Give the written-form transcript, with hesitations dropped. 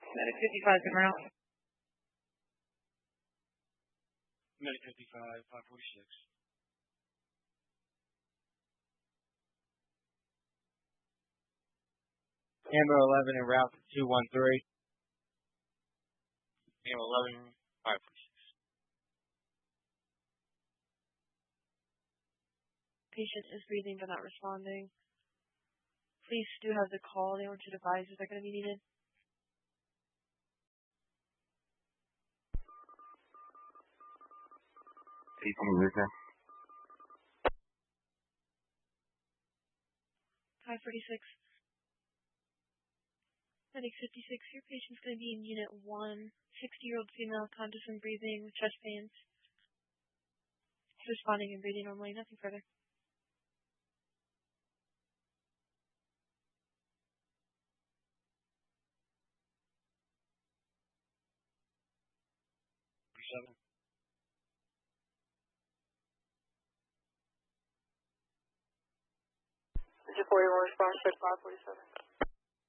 Medic 55 coming out. Medic 55, 546. Amber 11 en route to 213. Amber 11, 546. Patient is breathing but not responding. Police do have the call. They want you to advise if they're going to be needed. Rica. 546. Medic 56, your patient's going to be in Unit 1. 60-year-old female, conscious and breathing with chest pains. She's responding and breathing normally, nothing further. Is it 41 response, 547?